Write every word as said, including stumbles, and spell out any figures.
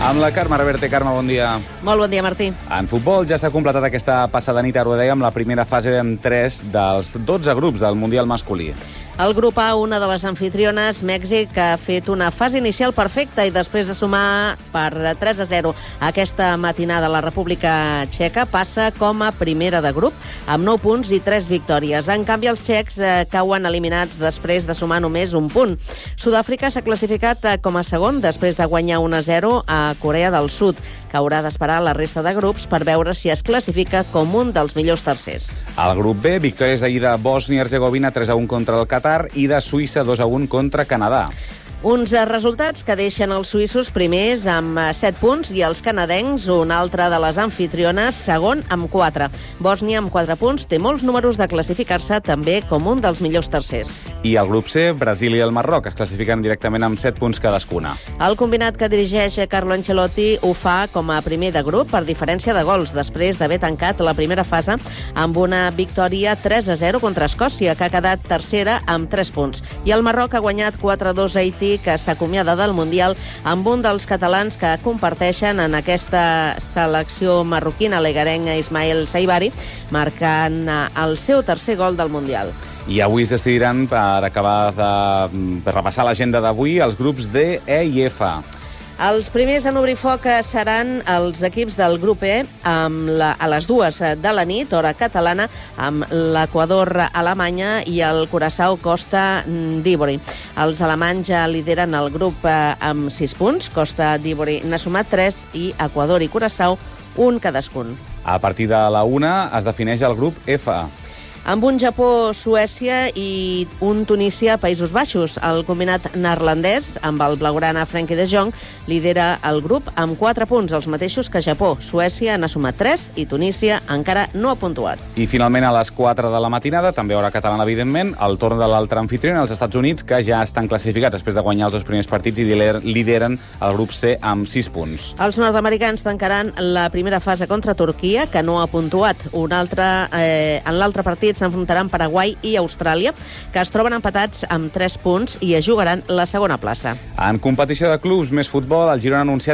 Amb la Carme Reverte. Carme, bon dia. Molt bon dia, Martí. En futbol ja s'ha completat aquesta passada nit a Rodella amb la primera fase amb tres dels dotze grups del Mundial masculí. El grup A, una de les anfitriones, Mèxic, ha fet una fase inicial perfecta i després de sumar per tres a zero aquesta matinada a la República Txeca, passa com a primera de grup, amb nou punts i tres victòries. En canvi, els txecs eh, cauen eliminats després de sumar només un punt. Sud-àfrica s'ha classificat eh, com a segon després de guanyar un a zero a Corea del Sud, que haurà d'esperar la resta de grups per veure si es classifica com un dels millors tercers. Al grup B, victòries d'ahir de Bòsnia i Herzegovina tres a un contra el Qatar i de Suïssa dos a un contra Canadà. Uns resultats que deixen els suïssos primers amb set punts i els canadencs, una altra de les anfitriones, segon amb quatre. Bòsnia, amb quatre punts, té molts números de classificar-se també com un dels millors tercers. I al grup C, Brasil i el Marroc es classifiquen directament amb set punts cadascuna. El combinat que dirigeix Carlo Ancelotti ho fa com a primer de grup per diferència de gols, després d'haver tancat la primera fase amb una victòria tres a zero contra Escòcia, que ha quedat tercera amb tres punts. I el Marroc ha guanyat quatre a dos a Haití, que s'acomiada del Mundial amb un dels catalans que comparteixen en aquesta selecció marroquina, l'egarenc Ismael Saibari, marcant el seu tercer gol del Mundial. I avui es decidiran, per acabar de per repassar l'agenda d'avui, els grups D, E i F. Els primers en obrir foc seran els equips del grup E amb la, a les dues de la nit, hora catalana, amb l'Equador-Alemanya i el Curaçao-Costa d'Ivori. Els alemanys ja lideren el grup amb sis punts, Costa d'Ivori n'ha sumat tres i Equador i Curaçao un cadascun. A partir de la una es defineix el grup F. Amb un Japó-Suècia i un Tunísia-Països Baixos. El combinat neerlandès, amb el blaugrana Frenkie de Jong, lidera el grup amb quatre punts, els mateixos que Japó. Suècia n'ha sumat tres i Tunísia encara no ha puntuat. I finalment a les quatre de la matinada, també hora catalana evidentment, el torn de l'altre anfitrió, els Estats Units, que ja estan classificats després de guanyar els dos primers partits i lideren el grup C amb sis punts. Els nord-americans tancaran la primera fase contra Turquia, que no ha puntuat. Un altre, eh, en l'altre partit s'enfrontaran Paraguai i Austràlia, que es troben empatats amb tres punts i es jugaran la segona plaça. En competició de clubs més futbol, el Girona ha anunciat